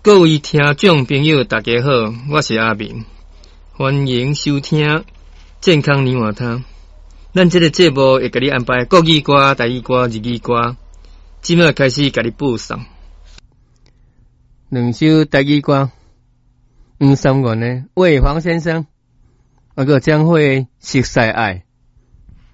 各位听众朋友，大家好，我是阿明，欢迎收听健康年华汤。咱这个节目会给你安排国语歌、台语歌、日语歌，即马开始给你播送。两首台语歌，三元的魏黄先生，那个将会熟悉爱。